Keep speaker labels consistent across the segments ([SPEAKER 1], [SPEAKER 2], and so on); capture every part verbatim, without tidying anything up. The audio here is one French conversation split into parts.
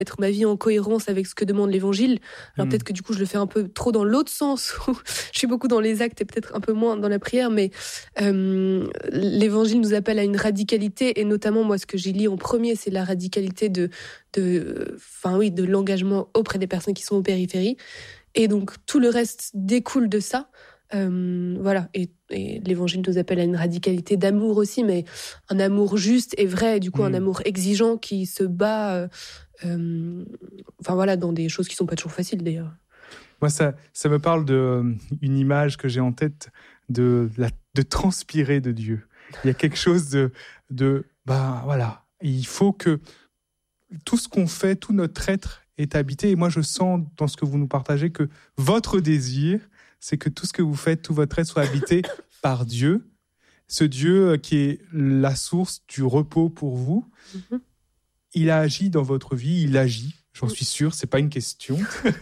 [SPEAKER 1] mettre ma vie en cohérence avec ce que demande l'Évangile. Alors mmh. peut-être que du coup je le fais un peu trop dans l'autre sens, où je suis beaucoup dans les actes et peut-être un peu moins dans la prière, mais euh, l'Évangile nous appelle à une radicalité, et notamment moi ce que j'ai lu en premier, c'est la radicalité de, de, enfin oui, de l'engagement auprès des personnes qui sont aux périphéries, et donc tout le reste découle de ça. Euh, voilà, et, et l'Évangile nous appelle à une radicalité d'amour aussi, mais un amour juste et vrai, du coup mmh. un amour exigeant qui se bat, euh, euh, enfin voilà, dans des choses qui sont pas toujours faciles d'ailleurs.
[SPEAKER 2] Moi, ça, ça me parle d'une image que j'ai en tête de, la, de transpirer de Dieu. Il y a quelque chose de, de bah voilà, il faut que tout ce qu'on fait, tout notre être est habité. Et moi, je sens dans ce que vous nous partagez que votre désir, c'est que tout ce que vous faites, tout votre être soit habité par Dieu, ce Dieu qui est la source du repos pour vous. Mm-hmm. Il a agi dans votre vie, il agit, j'en suis sûr, c'est pas une question.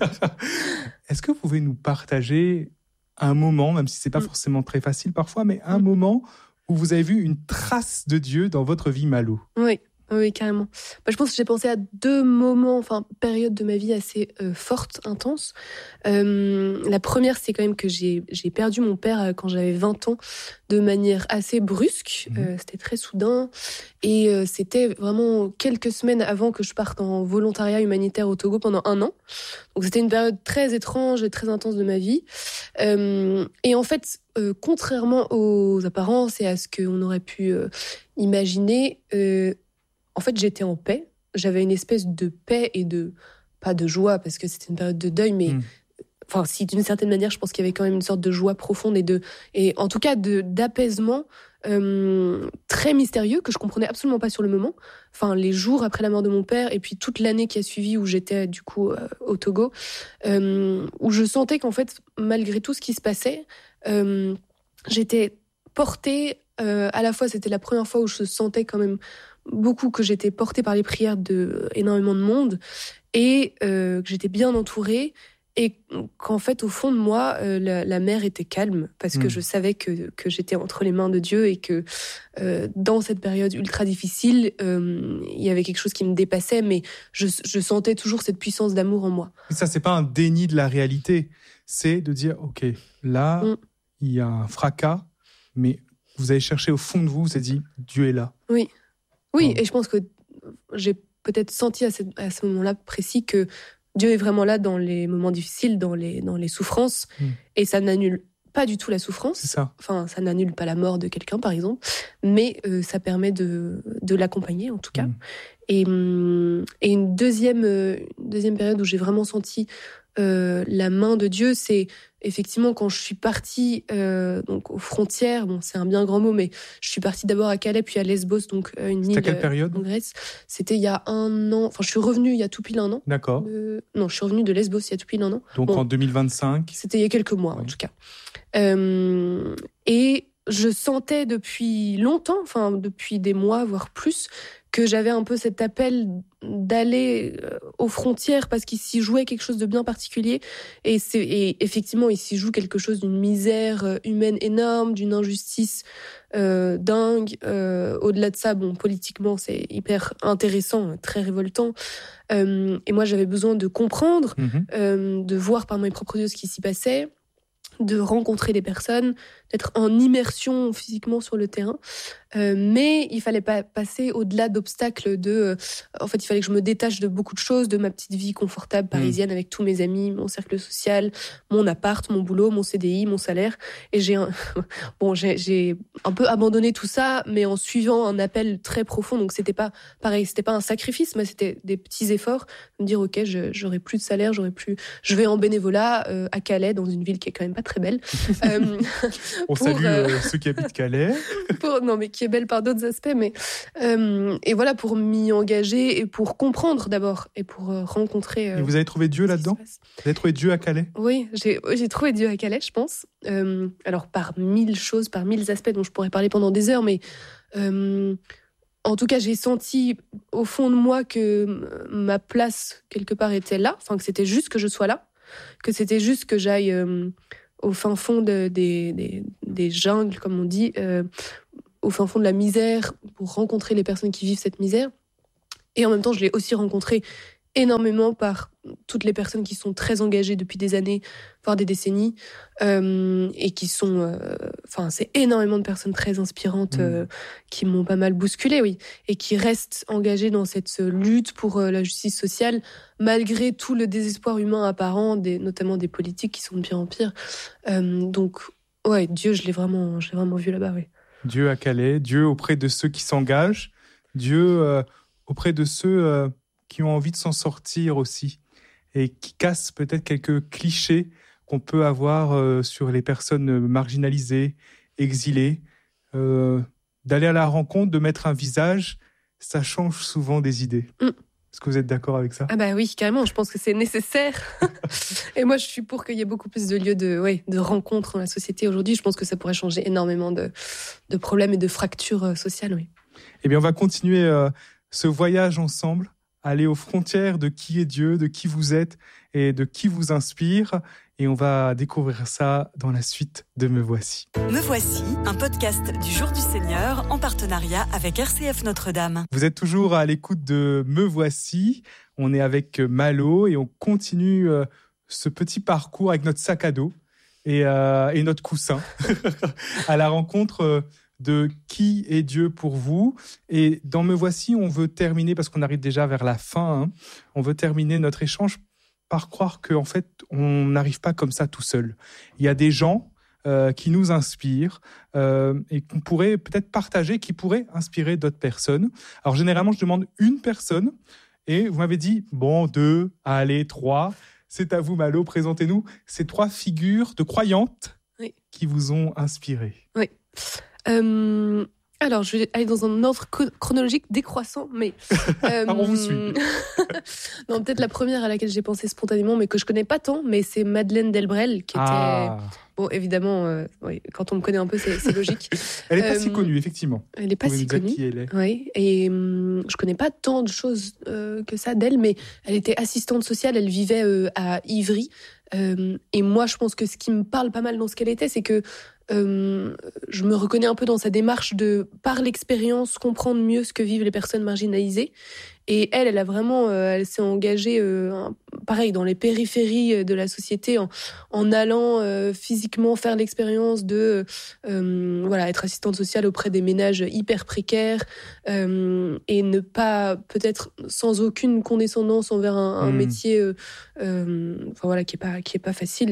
[SPEAKER 2] Est-ce que vous pouvez nous partager un moment, même si c'est pas mm. forcément très facile parfois, mais un mm. moment où vous avez vu une trace de Dieu dans votre vie, Malo?
[SPEAKER 1] Oui. Oui, carrément. Bah, je pense que j'ai pensé à deux moments, enfin, périodes de ma vie assez euh, fortes, intenses. Euh, la première, c'est quand même que j'ai, j'ai perdu mon père euh, quand j'avais vingt ans, de manière assez brusque. Mmh. Euh, c'était très soudain. Et euh, c'était vraiment quelques semaines avant que je parte en volontariat humanitaire au Togo pendant un an. Donc c'était une période très étrange et très intense de ma vie. Euh, et en fait, euh, contrairement aux apparences et à ce qu'on aurait pu euh, imaginer, euh, en fait, j'étais en paix. J'avais une espèce de paix et de... pas de joie, parce que c'était une période de deuil, mais... Mmh. Enfin, si, d'une certaine manière, je pense qu'il y avait quand même une sorte de joie profonde et de... Et en tout cas, de, d'apaisement euh, très mystérieux, que je comprenais absolument pas sur le moment. Enfin, les jours après la mort de mon père, et puis toute l'année qui a suivi, où j'étais, du coup, euh, au Togo, euh, où je sentais qu'en fait, malgré tout ce qui se passait, euh, j'étais portée... Euh, à la fois, c'était la première fois où je sentais quand même beaucoup que j'étais portée par les prières de énormément de monde, et euh, que j'étais bien entourée, et qu'en fait, au fond de moi, euh, la, la mer était calme, parce mmh. que je savais que, que j'étais entre les mains de Dieu, et que euh, dans cette période ultra difficile, euh, il y avait quelque chose qui me dépassait, mais je, je sentais toujours cette puissance d'amour en moi.
[SPEAKER 2] Et ça, c'est pas un déni de la réalité, c'est de dire, ok, là, mmh. il y a un fracas, mais vous avez cherché au fond de vous, vous avez dit, Dieu est là.
[SPEAKER 1] Oui. Oui, oh. Et je pense que j'ai peut-être senti à ce, à ce moment-là précis que Dieu est vraiment là dans les moments difficiles, dans les, dans les souffrances, mm. et ça n'annule pas du tout la souffrance.
[SPEAKER 2] C'est ça.
[SPEAKER 1] Enfin, ça n'annule pas la mort de quelqu'un, par exemple, mais euh, ça permet de, de l'accompagner, en tout cas. Mm. Et, et une deuxième, euh, deuxième période où j'ai vraiment senti euh, la main de Dieu, c'est effectivement quand je suis partie euh, donc aux frontières. Bon, c'est un bien grand mot, mais je suis partie d'abord à Calais, puis à Lesbos, donc euh, une
[SPEAKER 2] C'était île à quelle période
[SPEAKER 1] en Grèce. C'était il y a un an. Enfin, je suis revenue il y a tout pile un an.
[SPEAKER 2] D'accord.
[SPEAKER 1] De... Non, je suis revenue de Lesbos il y a tout pile un an.
[SPEAKER 2] Donc bon, en deux mille vingt-cinq.
[SPEAKER 1] C'était il y a quelques mois, oui. En tout cas. Euh, et je sentais depuis longtemps, enfin depuis des mois, voire plus, que j'avais un peu cet appel d'aller aux frontières, parce qu'il s'y jouait quelque chose de bien particulier. Et, c'est, et effectivement, il s'y joue quelque chose d'une misère humaine énorme, d'une injustice euh, dingue. Euh, au-delà de ça, bon, politiquement, c'est hyper intéressant, très révoltant. Euh, et moi, j'avais besoin de comprendre, mm-hmm. euh, de voir par mes propres yeux ce qui s'y passait, de rencontrer des personnes, d'être en immersion physiquement sur le terrain. Euh, mais il fallait pas passer au-delà d'obstacles de... Euh, en fait, il fallait que je me détache de beaucoup de choses, de ma petite vie confortable parisienne, mmh. avec tous mes amis, mon cercle social, mon appart, mon boulot, mon C D I, mon salaire. Et j'ai un... bon, j'ai, j'ai un peu abandonné tout ça, mais en suivant un appel très profond. Donc, c'était pas pareil, c'était pas un sacrifice, mais c'était des petits efforts. Me dire, OK, je, j'aurai plus de salaire, j'aurai plus... Je vais en bénévolat euh, à Calais, dans une ville qui est quand même pas très belle.
[SPEAKER 2] euh, On pour, salue euh, ceux qui habitent Calais.
[SPEAKER 1] pour, non, mais qui est belle par d'autres aspects, mais euh, et voilà, pour m'y engager et pour comprendre d'abord et pour euh, rencontrer. Euh,
[SPEAKER 2] et vous avez trouvé Dieu là-dedans ? Vous avez trouvé Dieu à Calais ?
[SPEAKER 1] Oui, j'ai, j'ai trouvé Dieu à Calais, je pense. Euh, alors par mille choses, par mille aspects dont je pourrais parler pendant des heures, mais euh, en tout cas, j'ai senti au fond de moi que ma place quelque part était là, enfin que c'était juste que je sois là, que c'était juste que j'aille euh, au fin fond de, des, des, des jungles, comme on dit, euh, au fin fond de la misère, pour rencontrer les personnes qui vivent cette misère. Et en même temps, je l'ai aussi rencontré énormément par toutes les personnes qui sont très engagées depuis des années, voire des décennies, euh, et qui sont... Enfin, euh, c'est énormément de personnes très inspirantes mmh. euh, qui m'ont pas mal bousculée, oui, et qui restent engagées dans cette lutte pour euh, la justice sociale, malgré tout le désespoir humain apparent, des, notamment des politiques qui sont de pire en pire. Euh, donc, ouais, Dieu, je l'ai vraiment, je l'ai vraiment vu là-bas, oui.
[SPEAKER 2] Dieu à Calais, Dieu auprès de ceux qui s'engagent, Dieu euh, auprès de ceux... Euh... qui ont envie de s'en sortir aussi et qui cassent peut-être quelques clichés qu'on peut avoir euh, sur les personnes marginalisées, exilées. Euh, d'aller à la rencontre, de mettre un visage, ça change souvent des idées. Mm. Est-ce que vous êtes d'accord avec ça ?
[SPEAKER 1] Ah bah oui, carrément, je pense que c'est nécessaire. Et moi, je suis pour qu'il y ait beaucoup plus de lieux de, ouais, de rencontres dans la société aujourd'hui. Je pense que ça pourrait changer énormément de, de problèmes et de fractures sociales. Oui.
[SPEAKER 2] Eh bien, on va continuer euh, ce voyage ensemble. Aller aux frontières de qui est Dieu, de qui vous êtes et de qui vous inspire. Et on va découvrir ça dans la suite de Me Voici.
[SPEAKER 3] Me Voici, un podcast du Jour du Seigneur en partenariat avec R C F Notre-Dame.
[SPEAKER 2] Vous êtes toujours à l'écoute de Me Voici. On est avec Malo et on continue ce petit parcours avec notre sac à dos et, euh, et notre coussin à la rencontre de qui est Dieu pour vous. Et dans Me Voici, on veut terminer, parce qu'on arrive déjà vers la fin, hein, on veut terminer notre échange par croire qu'en fait, on n'arrive pas comme ça tout seul. Il y a des gens euh, qui nous inspirent euh, et qu'on pourrait peut-être partager, qui pourraient inspirer d'autres personnes. Alors généralement, je demande une personne et vous m'avez dit, bon, deux, allez, trois. C'est à vous, Malo, présentez-nous ces trois figures de croyantes oui. qui vous ont inspiré.
[SPEAKER 1] Oui. Euh, alors, je vais aller dans un ordre chronologique décroissant, mais...
[SPEAKER 2] Euh, on vous suit.
[SPEAKER 1] Non, peut-être la première à laquelle j'ai pensé spontanément, mais que je connais pas tant, mais c'est Madeleine Delbrel, qui était... Ah. Bon, évidemment, euh, oui, quand on me connaît un peu, c'est, c'est logique.
[SPEAKER 2] Elle n'est pas euh, si connue, effectivement.
[SPEAKER 1] Elle n'est pas si connue.
[SPEAKER 2] Qui elle est.
[SPEAKER 1] Oui, et hum, je connais pas tant de choses euh, que ça d'elle, mais elle était assistante sociale, elle vivait euh, à Ivry. Euh, et moi, je pense que ce qui me parle pas mal dans ce qu'elle était, c'est que Euh, je me reconnais un peu dans sa démarche de, par l'expérience, comprendre mieux ce que vivent les personnes marginalisées. Et elle, elle a vraiment, euh, elle s'est engagée, euh, pareil, dans les périphéries de la société, en, en allant euh, physiquement faire l'expérience de, euh, voilà, être assistante sociale auprès des ménages hyper précaires euh, et ne pas, peut-être, sans aucune condescendance envers un, un mmh. métier, euh, euh, enfin voilà, qui est pas, qui est pas facile.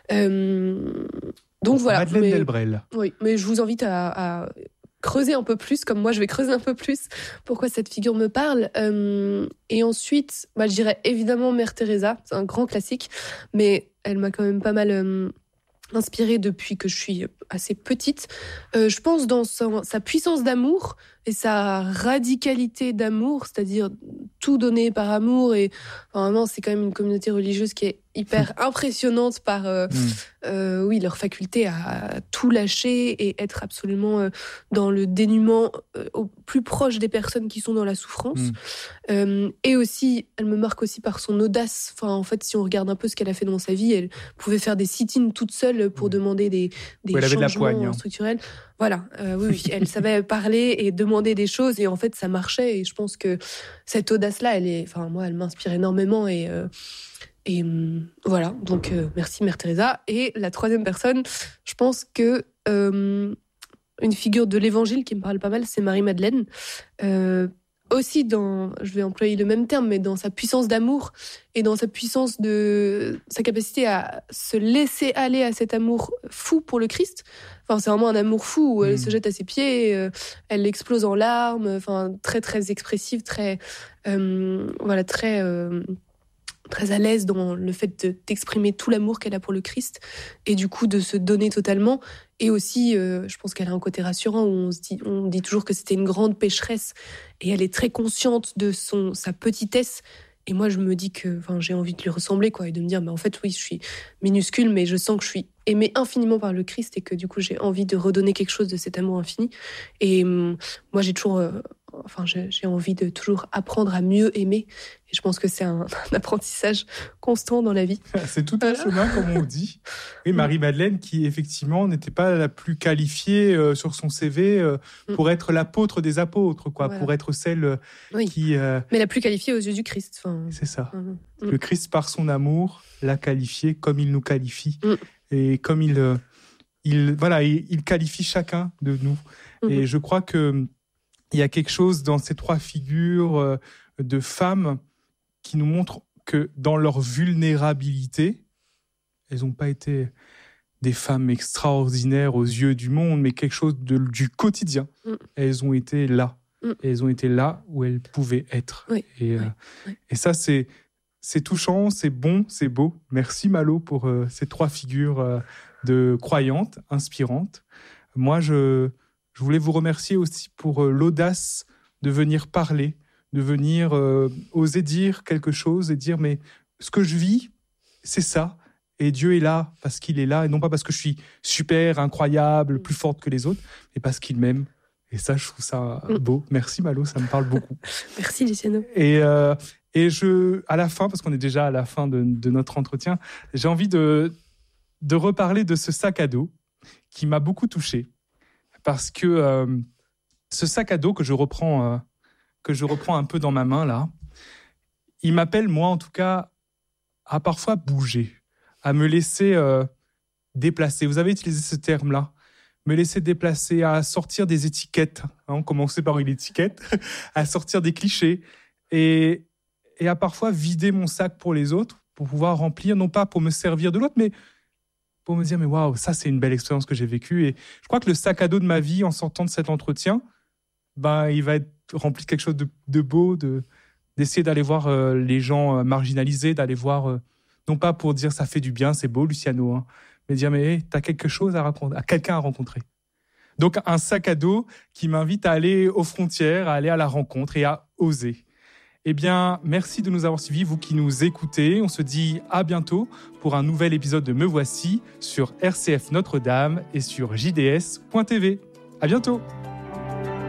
[SPEAKER 1] Euh, Donc voilà.
[SPEAKER 2] Madeleine
[SPEAKER 1] mais,
[SPEAKER 2] Delbrel.
[SPEAKER 1] Oui, mais je vous invite à, à creuser un peu plus, comme moi je vais creuser un peu plus pourquoi cette figure me parle. Euh, et ensuite, bah, je dirais évidemment Mère Teresa, c'est un grand classique, mais elle m'a quand même pas mal euh, inspirée depuis que je suis assez petite. Euh, je pense dans sa, sa puissance d'amour et sa radicalité d'amour, c'est-à-dire tout donner par amour. Et enfin, vraiment, c'est quand même une communauté religieuse qui est hyper impressionnante par euh, mmh. euh, oui, leur faculté à tout lâcher et être absolument euh, dans le dénuement euh, au plus proche des personnes qui sont dans la souffrance. Mmh. Euh, et aussi, elle me marque aussi par son audace. Enfin, en fait, si on regarde un peu ce qu'elle a fait dans sa vie, elle pouvait faire des sit-ins toute seule pour mmh. demander des, des
[SPEAKER 2] ouais,
[SPEAKER 1] changements
[SPEAKER 2] de la poigne, hein.
[SPEAKER 1] structurels. Voilà, euh, oui, oui, elle savait parler et demander des choses et en fait, ça marchait. Et je pense que cette audace-là, elle est, enfin, moi, elle m'inspire énormément et euh, Et euh, voilà, donc euh, merci Mère Teresa. Et la troisième personne, je pense que euh, une figure de l'évangile qui me parle pas mal, c'est Marie-Madeleine. Euh, aussi dans, je vais employer le même terme, mais dans sa puissance d'amour et dans sa puissance de sa capacité à se laisser aller à cet amour fou pour le Christ. Enfin, c'est vraiment un amour fou où elle mmh. se jette à ses pieds, euh, elle explose en larmes, enfin très très expressive, très euh, voilà très euh, très à l'aise dans le fait de, d'exprimer tout l'amour qu'elle a pour le Christ et du coup de se donner totalement. Et aussi, euh, je pense qu'elle a un côté rassurant où on se dit, on dit toujours que c'était une grande pécheresse et elle est très consciente de son, sa petitesse. Et moi, je me dis que, enfin, j'ai envie de lui ressembler, quoi, et de me dire, bah, en fait, oui, je suis minuscule, mais je sens que je suis aimée infiniment par le Christ et que du coup, j'ai envie de redonner quelque chose de cet amour infini. Et euh, moi, j'ai toujours euh, enfin, j'ai, j'ai envie de toujours apprendre à mieux aimer. Et je pense que c'est un, un apprentissage constant dans la vie.
[SPEAKER 2] C'est tout un chemin, comme on dit. Et Marie-Madeleine, qui effectivement n'était pas la plus qualifiée euh, sur son C V euh, pour être l'apôtre des apôtres, quoi, voilà. Pour être celle euh,
[SPEAKER 1] oui.
[SPEAKER 2] qui... Euh...
[SPEAKER 1] Mais la plus qualifiée aux yeux du Christ. Enfin...
[SPEAKER 2] C'est ça.
[SPEAKER 1] Mmh.
[SPEAKER 2] Le Christ, par son amour, l'a qualifiée comme il nous qualifie.
[SPEAKER 1] Mmh.
[SPEAKER 2] Et comme il, euh, il, voilà, il, il qualifie chacun de nous. Mmh. Et je crois qu'il y a quelque chose dans ces trois figures euh, de femmes qui nous montrent que dans leur vulnérabilité, elles n'ont pas été des femmes extraordinaires aux yeux du monde, mais quelque chose de, du quotidien. Mm. Elles ont été là. Mm. Elles ont été là où elles pouvaient être.
[SPEAKER 1] Oui.
[SPEAKER 2] Et,
[SPEAKER 1] oui.
[SPEAKER 2] Euh,
[SPEAKER 1] oui.
[SPEAKER 2] et ça, c'est, c'est touchant, c'est bon, c'est beau. Merci Malo pour euh, ces trois figures euh, de croyantes, inspirantes. Moi, je, je voulais vous remercier aussi pour euh, l'audace de venir parler, de venir euh, oser dire quelque chose et dire, mais ce que je vis, c'est ça. Et Dieu est là parce qu'il est là, et non pas parce que je suis super, incroyable, plus forte que les autres, mais parce qu'il m'aime. Et ça, je trouve ça beau. Merci Malo, ça me parle beaucoup.
[SPEAKER 1] Merci Luciano.
[SPEAKER 2] Et, euh, et je, à la fin, parce qu'on est déjà à la fin de, de notre entretien, j'ai envie de, de reparler de ce sac à dos qui m'a beaucoup touché. Parce que euh, ce sac à dos que je reprends... Euh, que je reprends un peu dans ma main, là, il m'appelle, moi, en tout cas, à parfois bouger, à me laisser euh, déplacer. Vous avez utilisé ce terme-là, me laisser déplacer, à sortir des étiquettes. Hein, on commençait par une étiquette, à sortir des clichés, et, et à parfois vider mon sac pour les autres, pour pouvoir remplir, non pas pour me servir de l'autre, mais pour me dire, mais waouh, ça, c'est une belle expérience que j'ai vécue. Et je crois que le sac à dos de ma vie, en sortant de cet entretien, ben, il va être rempli de quelque chose de, de beau, de, d'essayer d'aller voir euh, les gens euh, marginalisés, d'aller voir, euh, non pas pour dire ça fait du bien, c'est beau Luciano, hein, mais dire mais hey, t'as quelque chose à raconter, à quelqu'un à rencontrer. Donc un sac à dos qui m'invite à aller aux frontières, à aller à la rencontre et à oser. Eh bien, merci de nous avoir suivis, vous qui nous écoutez. On se dit à bientôt pour un nouvel épisode de Me Voici sur R C F Notre-Dame et sur J D S point T V. À bientôt.